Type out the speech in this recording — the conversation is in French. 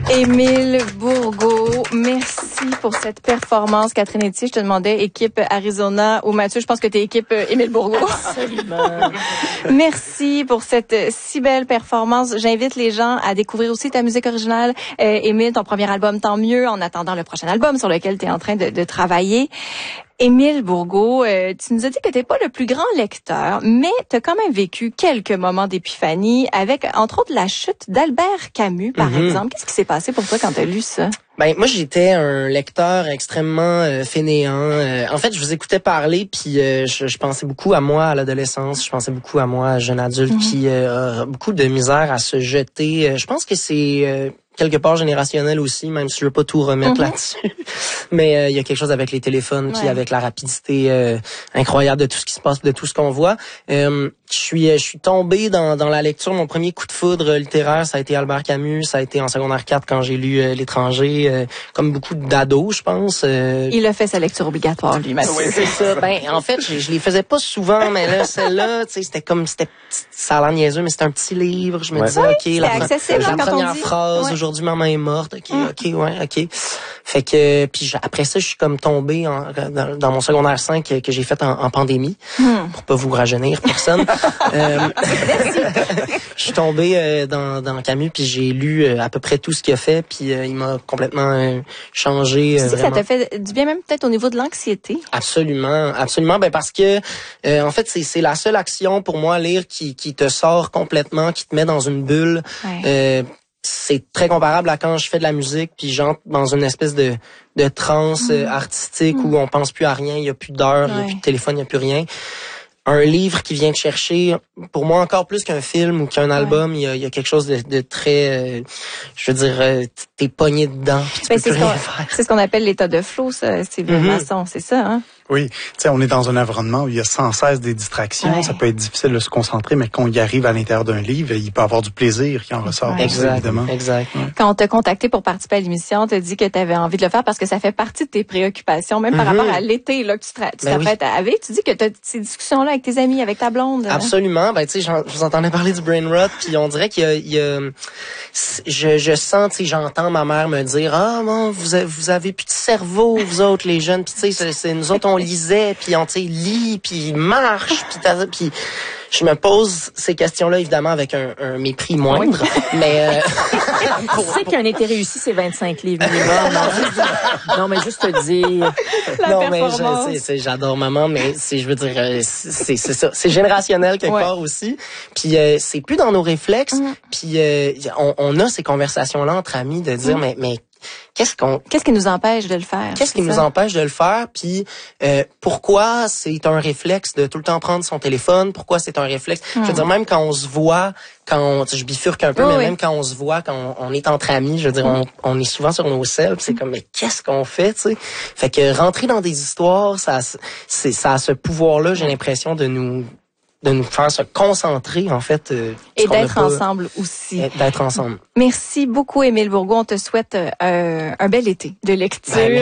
Émile Bourgault, merci pour cette performance. Catherine Etier, je te demandais équipe Arizona ou Mathieu, je pense que t'es équipe Émile Bourgault. Absolument. Merci pour cette si belle performance. J'invite les gens à découvrir aussi ta musique originale. Émile, ton premier album, tant mieux, en attendant le prochain album sur lequel tu es en train de travailler. Émile Bourgault, tu nous as dit que t'es pas le plus grand lecteur, mais t'as quand même vécu quelques moments d'épiphanie avec, entre autres, la chute d'Albert Camus, par exemple. Qu'est-ce qui s'est passé pour toi quand t'as lu ça? Ben moi j'étais un lecteur extrêmement fainéant. En fait, je vous écoutais parler puis je pensais beaucoup à moi à l'adolescence, je pensais beaucoup à moi jeune adulte qui a beaucoup de misère à se jeter. Je pense que c'est quelque part générationnel aussi, même si je veux pas tout remettre là-dessus. Mais il y a quelque chose avec les téléphones puis avec la rapidité incroyable de tout ce qui se passe, de tout ce qu'on voit. Je suis tombé dans la lecture. Mon premier coup de foudre littéraire, ça a été Albert Camus. Ça a été en secondaire 4 quand j'ai lu L'étranger, comme beaucoup d'ados, je pense. Il a fait sa lecture obligatoire, lui, Mathieu. Oui, c'est ça. Ben, en fait, je les faisais pas souvent, mais là, celle-là, tu sais, ça a l'air niaiseux, mais c'était un petit livre. Je me disais, OK, la première phrase, aujourd'hui, maman est morte. OK. Fait que, puis après ça, je suis comme tombé dans mon secondaire 5 que j'ai fait en pandémie, pour pas vous rajeunir, personne. Je suis tombé dans Camus, puis j'ai lu à peu près tout ce qu'il a fait, puis il m'a complètement changé. Tu sais que ça t'a fait du bien, même peut-être au niveau de l'anxiété? Absolument. Ben parce que en fait c'est la seule action pour moi, lire, qui te sort complètement, qui te met dans une bulle. C'est très comparable à quand je fais de la musique puis j'entre dans une espèce de transe artistique où on pense plus à rien, il y a plus d'heures, il y a plus de téléphone, il y a plus rien. Un livre qui vient te chercher, pour moi encore plus qu'un film ou qu'un album, il y a quelque chose de très, je veux dire, t'es pogné dedans. C'est ce qu'on appelle l'état de flow, ça, Sylvain Masson, c'est ça, hein? Oui, tu sais, on est dans un environnement où il y a sans cesse des distractions. Ça peut être difficile de se concentrer, mais quand on y arrive à l'intérieur d'un livre, il peut avoir du plaisir qui en ressort. Évidemment. Exact. Quand on t'a contacté pour participer à l'émission, t'as dit que t'avais envie de le faire parce que ça fait partie de tes préoccupations, même par rapport à l'été là que tu t'apprêtes avec. Tu dis que t'as ces discussions-là avec tes amis, avec ta blonde. Absolument. Ben tu sais, je vous entendais parler du brain rot, puis on dirait qu'il y a je sens, tu sais, j'entends ma mère me dire bon, vous avez plus de cerveau, vous autres les jeunes, puis tu sais, c'est nous autres on lisait, puis on, tu sais, lit, puis marche, puis je me pose ces questions-là, évidemment, avec un mépris moindre, mais... Tu sais qu'un été réussi, c'est 25 livres minimum. Non, mais juste te dire... Non, mais j'adore maman, mais je veux dire, c'est ça. C'est générationnel quelque part aussi. Puis c'est plus dans nos réflexes, puis on a ces conversations-là entre amis de dire, mais qu'est-ce qui nous empêche de le faire? Qu'est-ce qui nous empêche de le faire? Puis pourquoi c'est un réflexe de tout le temps prendre son téléphone? Pourquoi c'est un réflexe? Je veux dire, même quand on se voit, je bifurque un peu, mais même quand on se voit, quand on est entre amis, je veux dire, on est souvent sur nos selles, c'est comme, mais qu'est-ce qu'on fait, tu sais? Fait que rentrer dans des histoires, ça a ce pouvoir-là, j'ai l'impression, de nous faire se concentrer, en fait. Et d'être ensemble aussi. D'être ensemble. Merci beaucoup, Émile Bourgault. On te souhaite un bel été de lecture.